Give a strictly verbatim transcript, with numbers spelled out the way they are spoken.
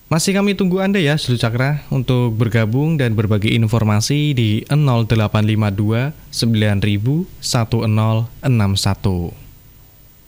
Masih kami tunggu Anda ya, Seluruh Cakra, untuk bergabung dan berbagi informasi di nol delapan lima dua sembilan nol nol satu nol enam satu.